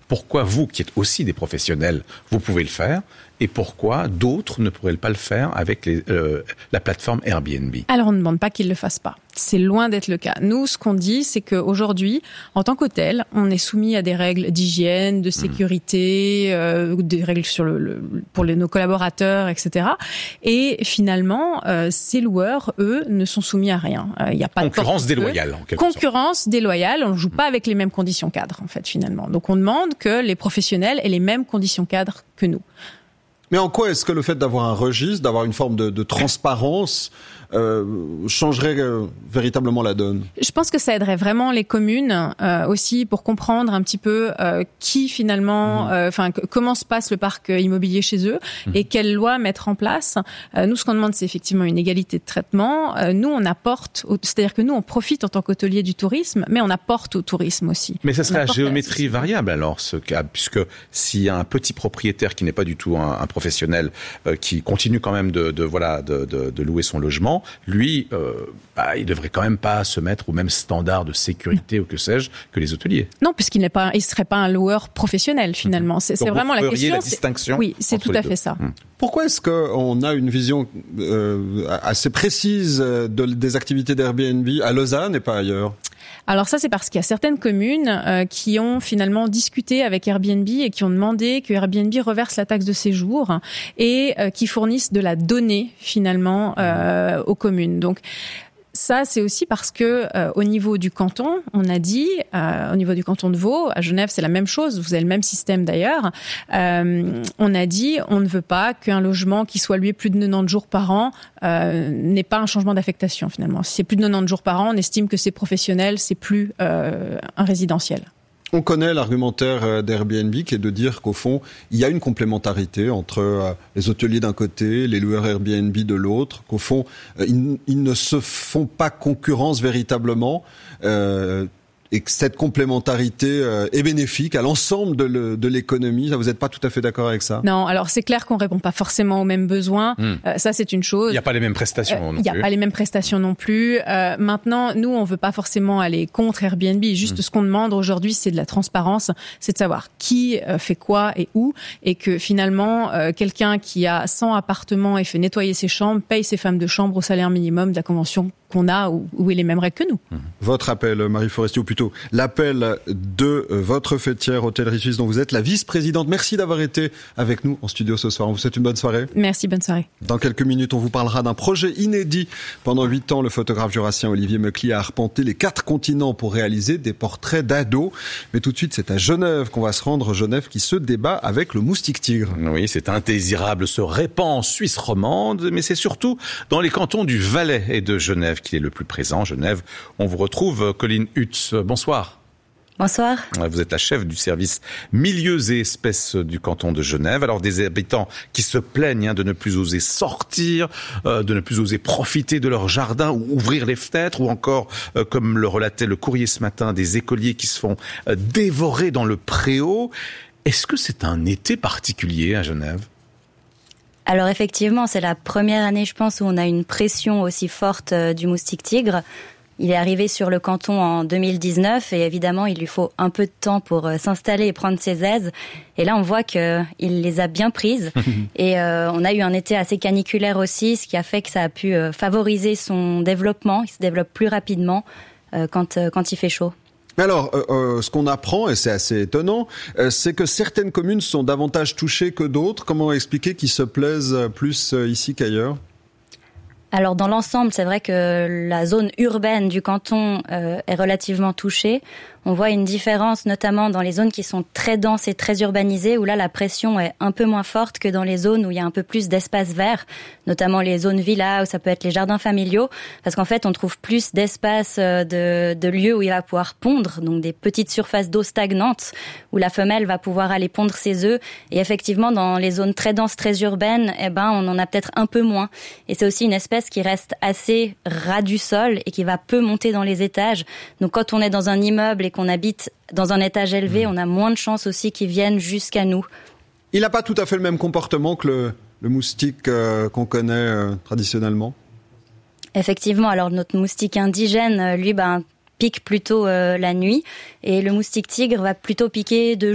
Pourquoi vous, qui êtes aussi des professionnels, vous pouvez le faire, et pourquoi d'autres ne pourraient pas le faire avec la plateforme Airbnb? Alors, on ne demande pas qu'ils ne le fassent pas. C'est loin d'être le cas. Nous, ce qu'on dit, c'est qu'aujourd'hui, en tant qu'hôtel, on est soumis à des règles d'hygiène, de sécurité, des règles pour nos collaborateurs, etc. Et finalement, ces loueurs, eux, ne sont soumis à rien. Il n'y a pas de concurrence déloyale, en quelque sorte. Concurrence déloyale. On ne joue pas avec les mêmes conditions cadres, en fait, finalement. Donc, on demande que les professionnels aient les mêmes conditions cadres que nous. Mais en quoi est-ce que le fait d'avoir un registre, d'avoir une forme de transparence changerait véritablement la donne? Je pense que ça aiderait vraiment les communes aussi pour comprendre un petit peu qui finalement, comment se passe le parc immobilier chez eux et quelles lois mettre en place. Nous, ce qu'on demande, c'est effectivement une égalité de traitement. Nous, on apporte, c'est-à-dire que nous, on profite en tant qu'hôtelier du tourisme, mais on apporte au tourisme aussi. Mais ça serait à géométrie variable alors, ce cas, puisque s'il y a un petit propriétaire qui n'est pas du tout un professionnel, qui continue quand même de louer son logement, lui, il devrait quand même pas se mettre au même standard de sécurité ou que sais-je que les hôteliers. Non, puisqu'il serait pas un loueur professionnel finalement. C'est vraiment la question. La distinction. Oui, c'est tout à fait ça. Pourquoi est-ce qu'on a une vision assez précise des activités d'Airbnb à Lausanne et pas ailleurs? Alors ça, c'est parce qu'il y a certaines communes qui ont finalement discuté avec Airbnb et qui ont demandé que Airbnb reverse la taxe de séjour et qui fournissent de la donnée finalement aux communes. Donc ça, c'est aussi parce que au niveau du canton, on a dit, au niveau du canton de Vaud, à Genève, c'est la même chose, vous avez le même système d'ailleurs, on a dit, on ne veut pas qu'un logement qui soit loué plus de 90 jours par an n'ait pas un changement d'affectation finalement. Si c'est plus de 90 jours par an, on estime que c'est professionnel, c'est plus un résidentiel. On connaît l'argumentaire d'Airbnb qui est de dire qu'au fond, il y a une complémentarité entre les hôteliers d'un côté, les loueurs Airbnb de l'autre, qu'au fond, ils ne se font pas concurrence véritablement, et que cette complémentarité est bénéfique à l'ensemble de l'économie. Vous n'êtes pas tout à fait d'accord avec ça? Non, alors c'est clair qu'on répond pas forcément aux mêmes besoins. Ça, c'est une chose. Il n'y a pas les mêmes prestations non plus. Il n'y a pas les mêmes prestations non plus. Maintenant, nous, on veut pas forcément aller contre Airbnb. Juste ce qu'on demande aujourd'hui, c'est de la transparence. C'est de savoir qui fait quoi et où. Et que finalement, quelqu'un qui a 100 appartements et fait nettoyer ses chambres paye ses femmes de chambre au salaire minimum de la convention qu'on a où il est les mêmes règles que nous. Votre appel, Marie Forestier, ou plutôt l'appel de votre fêtière Hôtellerie Suisse dont vous êtes la vice-présidente. Merci d'avoir été avec nous en studio ce soir. On vous souhaite une bonne soirée. Merci, bonne soirée. Dans quelques minutes, on vous parlera d'un projet inédit. Pendant 8 ans, le photographe jurassien Olivier Meucli a arpenté les 4 continents pour réaliser des portraits d'ados. Mais tout de suite, c'est à Genève qu'on va se rendre. Genève qui se débat avec le moustique tigre. Oui, cet indésirable se répand en Suisse romande, mais c'est surtout dans les cantons du Valais et de Genève qu'il est le plus présent. Genève, on vous retrouve, Colline Hutz. Bonsoir. Bonsoir. Vous êtes la chef du service milieux et espèces du canton de Genève. Alors des habitants qui se plaignent de ne plus oser sortir, de ne plus oser profiter de leur jardin ou ouvrir les fenêtres, ou encore, comme le relatait le Courrier ce matin, des écoliers qui se font dévorer dans le préau. Est-ce que c'est un été particulier à Genève ? Alors effectivement, c'est la première année, je pense, où on a une pression aussi forte du moustique tigre. Il est arrivé sur le canton en 2019 et évidemment, il lui faut un peu de temps pour s'installer et prendre ses aises. Et là, on voit qu'il les a bien prises. Et on a eu un été assez caniculaire aussi, ce qui a fait que ça a pu favoriser son développement. Il se développe plus rapidement quand il fait chaud. Alors, ce qu'on apprend, et c'est assez étonnant, c'est que certaines communes sont davantage touchées que d'autres. Comment expliquer qu'ils se plaisent plus ici qu'ailleurs ? Alors, dans l'ensemble, c'est vrai que la zone urbaine du canton est relativement touchée. On voit une différence notamment dans les zones qui sont très denses et très urbanisées, où là la pression est un peu moins forte que dans les zones où il y a un peu plus d'espace vert, notamment les zones villas, où ça peut être les jardins familiaux, parce qu'en fait on trouve plus d'espace, de lieux où il va pouvoir pondre, donc des petites surfaces d'eau stagnantes, où la femelle va pouvoir aller pondre ses œufs. Et effectivement, dans les zones très denses, très urbaines, on en a peut-être un peu moins. Et c'est aussi une espèce qui reste assez ras du sol et qui va peu monter dans les étages. Donc quand on est dans un immeuble et qu'on habite dans un étage élevé, on a moins de chances aussi qu'ils viennent jusqu'à nous. Il n'a pas tout à fait le même comportement que le moustique qu'on connaît traditionnellement. Effectivement, alors notre moustique indigène, lui, pique plutôt la nuit, et le moustique tigre va plutôt piquer de